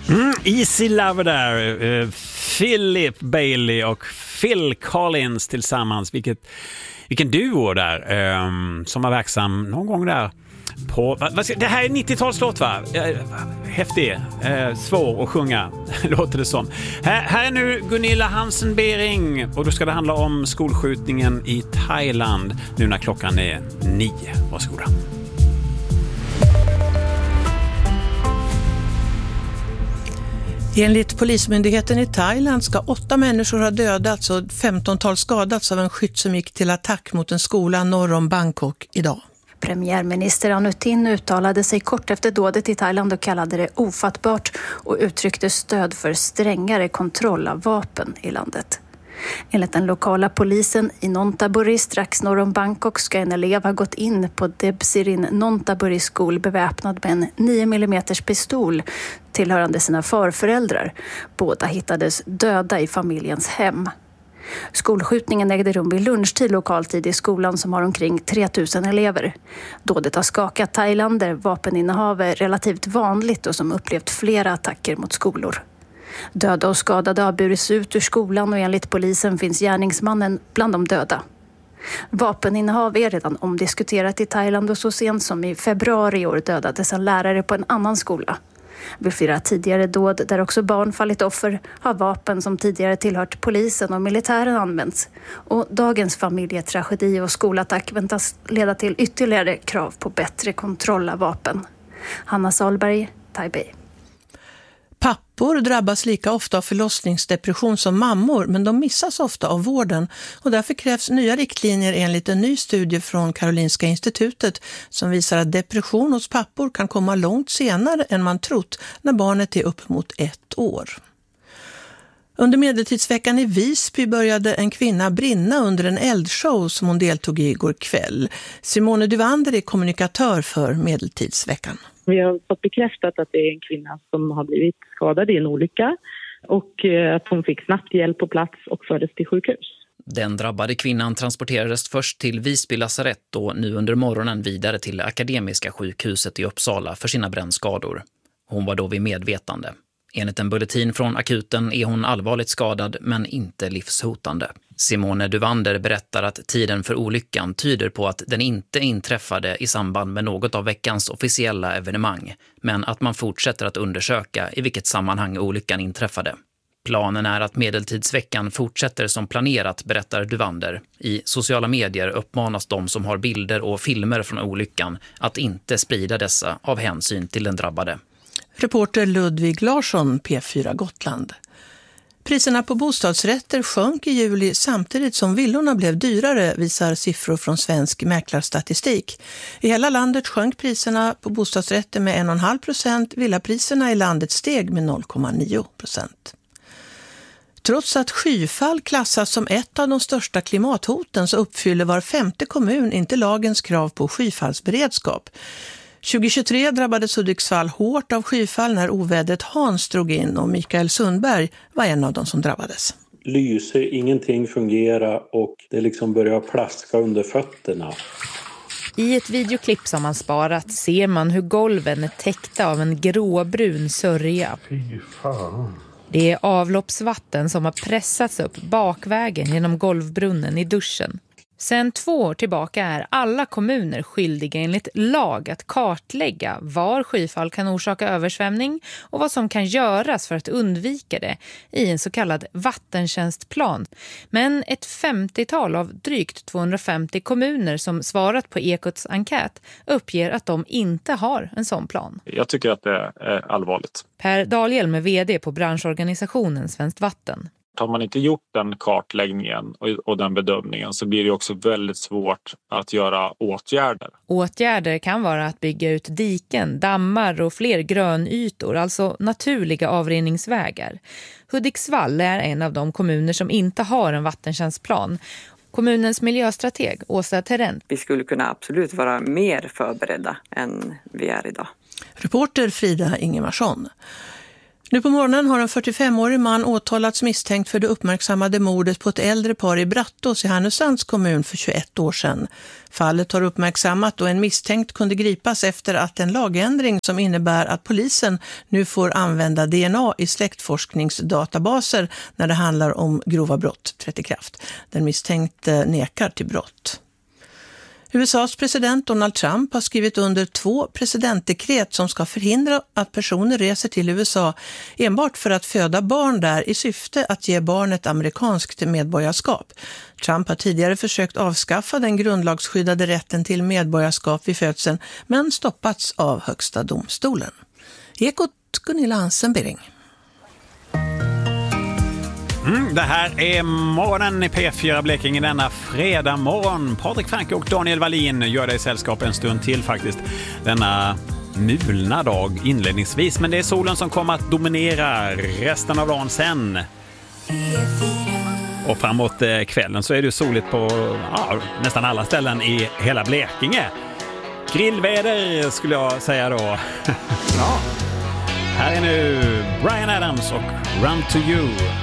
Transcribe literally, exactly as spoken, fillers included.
Mm, Easy Lover där. Uh, Philip Bailey och Phil Collins tillsammans. Vilket, vilken duo där um, som var verksam någon gång där. På, vad, vad, det här är nittiotalslåt va? Uh, häftig, uh, svår att sjunga låter det som. Här, här är nu Gunilla Hansen-Bering och då ska det handla om skolskjutningen i Thailand nu när klockan är nio. Varsågoda. Enligt polismyndigheten i Thailand ska åtta människor ha dödats och femtontal skadats av en skytt som gick till attack mot en skola norr om Bangkok idag. Premiärminister Anutin uttalade sig kort efter dådet i Thailand och kallade det ofattbart och uttryckte stöd för strängare kontroll av vapen i landet. Enligt den lokala polisen i Nonthaburi strax norr om Bangkok ska en elev ha gått in på Debsirin Nonthaburi skol beväpnad med en nio millimeter pistol tillhörande sina farföräldrar. Båda hittades döda i familjens hem. Skolskjutningen ägde rum vid lunchtid lokaltid i skolan som har omkring tre tusen elever. Dådet har skakat Thailand där vapeninnehav är relativt vanligt och som upplevt flera attacker mot skolor. Döda och skadade har burits ut ur skolan och enligt polisen finns gärningsmannen bland de döda. Vapeninnehav är redan omdiskuterat i Thailand och så sent som i februari i år dödades en lärare på en annan skola. Vid flera tidigare dåd där också barn fallit offer har vapen som tidigare tillhört polisen och militären använts. Och dagens familjetragedi och skolattack väntas leda till ytterligare krav på bättre kontroll av vapen. Hanna Salberg, Taipei. Pappor drabbas lika ofta av förlossningsdepression som mammor, men de missas ofta av vården och därför krävs nya riktlinjer enligt en ny studie från Karolinska institutet som visar att depression hos pappor kan komma långt senare än man trott när barnet är upp mot ett år. Under medeltidsveckan i Visby började en kvinna brinna under en eldshow som hon deltog i igår kväll. Simone Duvander är kommunikatör för medeltidsveckan. Vi har fått bekräftat att det är en kvinna som har blivit skadad i en olycka och att hon fick snabbt hjälp på plats och fördes till sjukhus. Den drabbade kvinnan transporterades först till Visby lasarett och nu under morgonen vidare till Akademiska sjukhuset i Uppsala för sina brännskador. Hon var då vid medvetande. Enligt en bulletin från akuten är hon allvarligt skadad men inte livshotande. Simone Duvander berättar att tiden för olyckan tyder på att den inte inträffade i samband med något av veckans officiella evenemang, men att man fortsätter att undersöka i vilket sammanhang olyckan inträffade. Planen är att medeltidsveckan fortsätter som planerat, berättar Duvander. I sociala medier uppmanas de som har bilder och filmer från olyckan att inte sprida dessa av hänsyn till den drabbade. Reporter Ludvig Larsson, P fyra Gotland. Priserna på bostadsrätter sjönk i juli samtidigt som villorna blev dyrare, visar siffror från svensk mäklarstatistik. I hela landet sjönk priserna på bostadsrätter med en komma fem procent, villapriserna i landet steg med noll komma nio procent. Trots att skyfall klassas som ett av de största klimathoten så uppfyller var femte kommun inte lagens krav på skyfallsberedskap. tjugohundratjugotre drabbades Hudiksvall hårt av skyfall när ovädret Hans drog in och Mikael Sundberg var en av de som drabbades. Lyser, ingenting fungerar och det liksom börjar plaska under fötterna. I ett videoklipp som man sparat ser man hur golven är täckta av en gråbrun sörja. Fy fan. Det är avloppsvatten som har pressats upp bakvägen genom golvbrunnen i duschen. Sen två år tillbaka är alla kommuner skyldiga enligt lag att kartlägga var skyfall kan orsaka översvämning och vad som kan göras för att undvika det i en så kallad vattentjänstplan. Men ett femtiotal av drygt tvåhundrafemtio kommuner som svarat på Ekots enkät uppger att de inte har en sån plan. Jag tycker att det är allvarligt. Per Dahlhjelm är vd på branschorganisationen Svenskt Vatten. Har man inte gjort den kartläggningen och, och den bedömningen så blir det också väldigt svårt att göra åtgärder. Åtgärder kan vara att bygga ut diken, dammar och fler grönytor, alltså naturliga avrinningsvägar. Hudiksvall är en av de kommuner som inte har en vattentjänstplan. Kommunens miljöstrateg Åsa Terrent. Vi skulle kunna absolut vara mer förberedda än vi är idag. Reporter Frida Ingemarsson. Nu på morgonen har en fyrtiofemårig man åtalats misstänkt för det uppmärksammade mordet på ett äldre par i Brattås i Härnösands kommun för tjugoett år sedan. Fallet har uppmärksammat och en misstänkt kunde gripas efter att en lagändring som innebär att polisen nu får använda D N A i släktforskningsdatabaser när det handlar om grova brott trätt i kraft. Den misstänkte nekar till brott. U S A:s president Donald Trump har skrivit under två presidentdekret som ska förhindra att personer reser till U S A enbart för att föda barn där i syfte att ge barnet amerikanskt medborgarskap. Trump har tidigare försökt avskaffa den grundlagsskyddade rätten till medborgarskap vid födseln men stoppats av Högsta domstolen. Ekot Gunilla Ansenbering. Mm, det här är morgonen i P fyra Blekinge denna fredag morgon. Patrik Franke och Daniel Wallin gör dig sällskap en stund till faktiskt. Denna mulna dag inledningsvis. Men det är solen som kommer att dominera resten av dagen sen. Och framåt kvällen så är det soligt på ja, nästan alla ställen i hela Blekinge. Grillväder skulle jag säga då. Ja. Här är nu Bryan Adams och Run to You.